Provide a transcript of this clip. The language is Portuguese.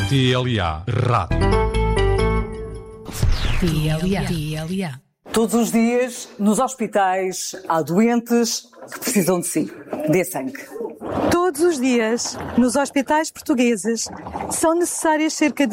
TLA Rádio. TLA. Todos os dias, nos hospitais, há doentes que precisam de si, de sangue. Todos os dias, nos hospitais portugueses, são necessárias cerca de